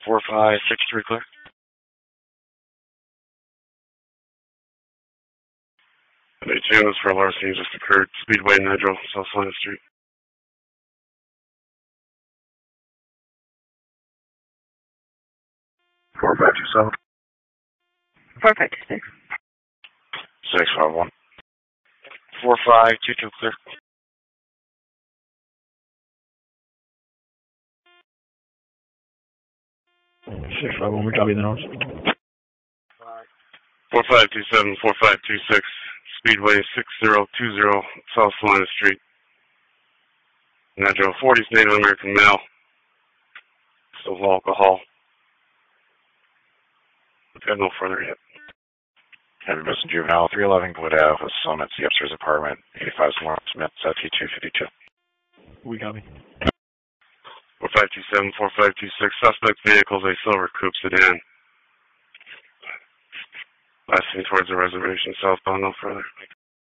4563 clear. An 8 is for a larceny just occurred. Speedway, Nedro, South Salina Street. 4527. 4526. 651. 4522 clear. 651, we copy the notes. 4527, 4526, Speedway 6020, South Salina Street. Nedro 40's Native American male. Still alcohol. Got no further yet. Heavy Bus Juvenile, 311 Glenwood Ave, Summit, the upstairs apartment, 85 Smith, T252. We copy. 4527, 4526, suspect vehicles, a silver coupe sedan. Passing towards the reservation southbound, no further.